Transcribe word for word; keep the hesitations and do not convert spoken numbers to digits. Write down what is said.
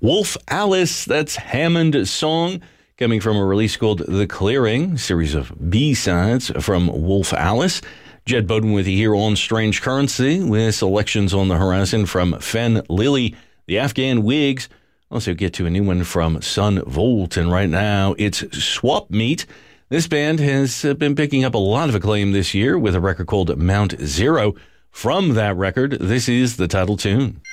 Wolf Alice, that's Hammond song, coming from a release called The Clearing, series of B-sides from Wolf Alice. Jed Bowden with you here on Strange Currency, with selections on the horizon from Fen Lily, the Afghan Wigs. Also get to a new one from Son Volt, and right now it's Swap Meet. This band has been picking up a lot of acclaim this year with a record called Mount Zero. From that record, this is the title tune.